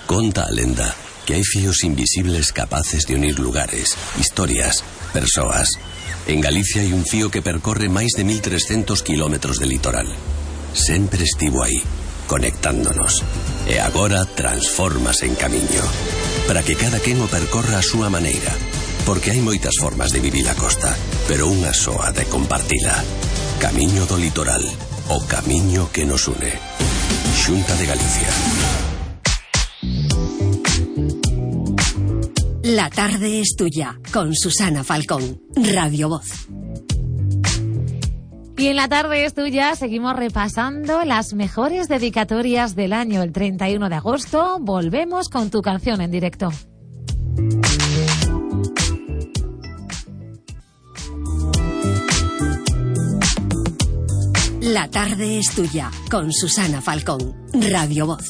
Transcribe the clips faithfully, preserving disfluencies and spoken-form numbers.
Conta a lenda que hai fíos invisibles capaces de unir lugares, historias, persoas. En Galicia hai un fío que percorre máis de mil trescentos kilómetros de litoral. Sempre estivo aí, conectándonos. E agora transfórmase en camiño, para que cada quen o percorra a súa maneira. Porque hai moitas formas de vivir a costa, pero unha soa de compartila. Camiño do litoral, o camiño que nos une. Xunta de Galicia. La tarde es tuya, con Susana Falcón, Radio Voz. Y en La tarde es tuya seguimos repasando las mejores dedicatorias del año. El treinta y uno de agosto volvemos con tu canción en directo. La tarde es tuya, con Susana Falcón, Radio Voz.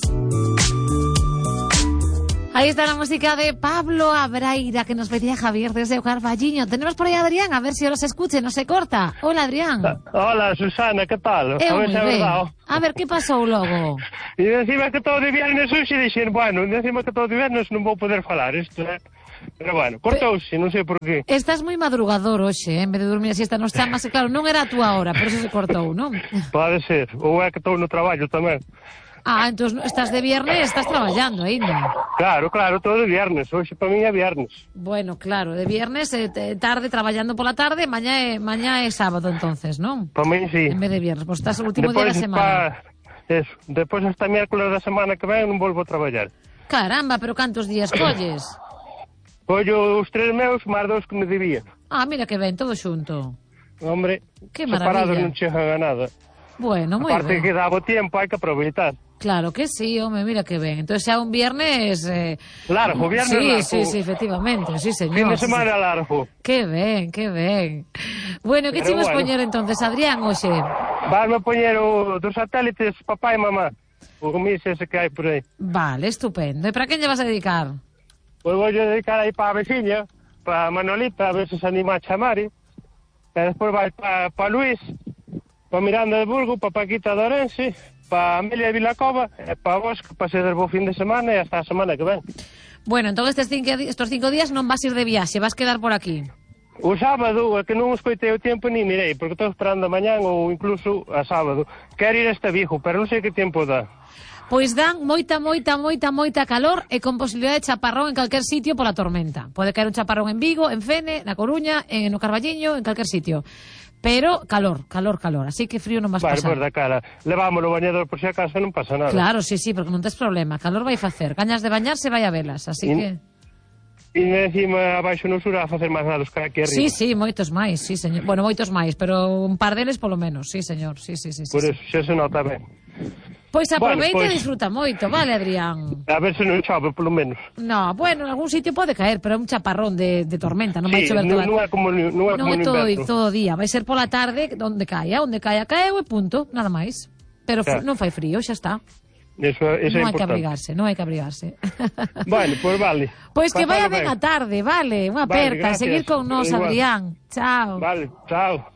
Ahí está la música de Pablo Abraira, que nos pedía Javier desde Carballiño. Tenemos por ahí a Adrián, a ver si ahora se escucha, no se corta. Hola, Adrián. Hola, Susana, que tal? Eu a ver se é verdade. A ver, que pasou logo? E encima que todo de viernes hoxe dixen, bueno, encima que todo de viernes non vou poder falar isto, eh? Pero bueno, cortouse, non sei por qué. Estás moi madrugador hoxe, eh? En vez de dormir a siesta nos chamas, e claro, non era a túa hora, por eso se cortou, non? Pode ser, ou é que estou no traballo tamén. Ah, entón estás de viernes, estás traballando ainda. Claro, claro, todo de viernes, hoxe para mí é viernes. Bueno, claro, de viernes, eh, tarde, traballando pola tarde, mañá é, mañá é sábado, entonces, non? Para mí, sí. En vez de viernes, pois estás o último Depois, día da semana. Pa... Eso, depois hasta miércoles da semana que ven non volvo a traballar. Caramba, pero cantos días colles? Collo os tres meus, máis dos que me debía. Ah, mira que ben, todo xunto. Hombre, que separados maravilla. non chegan a nada. Bueno, moi Aparte ben. que dá o tiempo, hai que aproveitar. Claro que sí, home, mira que ben. Entonces xa un viernes... Eh... Largo, viernes sí, largo. Sí, sí, efectivamente, sí, señor. Fin de sí, semana sí. largo. Que ben, que ben. Bueno, que chimos bueno. poñer entonces, Adrián, oxe? Vasme poñer o dos satélites papá e mamá. O mix ese que hai por aí. Vale, estupendo. E para quen lle vas a dedicar? Pois vou dedicar aí para a veciña, para Manolita, a ver se se anima a chamar. E despois vai para pa Luís, para Miranda de Burgo, para Paquita de Orense, para Amelia de Vilacova, e para vos, que pasedes bo fin de semana e hasta a semana que ven. Bueno, entón estes cinco, estos cinco días non vas ir de viaxe, vas quedar por aquí. O sábado, é que non escoitei o tempo ni mirei, porque estou esperando a mañán ou incluso a sábado. Quero ir a este Vigo, pero non sei que tempo dá. Pois dan moita, moita, moita, moita calor e con posibilidade de chaparrón en calquer sitio pola tormenta. Pode caer un chaparrón en Vigo, en Fene, na Coruña, en no Carballiño, en calquer sitio. Pero calor, calor, calor. Así que frío non vas vale, pasar. Pois da cara. Levámoslo o bañador por si acaso non pasa nada. Claro, sí, sí, porque non tes problema. Calor vai facer. Gañas de bañarse vai a velas, así In... que... E encima abaixo no sur a facer máis nados que aquí arriba. Sí, sí, moitos máis, sí, señor. Bueno, moitos máis, pero un par deles polo menos, sí, señor. Sí, sí, sí, sí. Por eso, xa se nota ben. Pois aproveita bueno, e pues, disfruta moito, vale, Adrián? A ver se non chove, polo menos. No, bueno, en algún sitio pode caer, pero é un chaparrón de, de tormenta, non sí, vai chover toda... non é como, non é non como é no todo, inverno. todo día, vai ser pola tarde onde caia, onde caia, caeu e punto, nada máis. Pero claro. Non fai frío, xa está. Eso, eso non é hai que abrigarse, non hai que abrigarse. Bueno, pois pues vale. Pois pues que vaya ben ben a tarde, vale, unha vale, aperta, gracias. seguir con nós, Adrián. Chao. Vale, chao.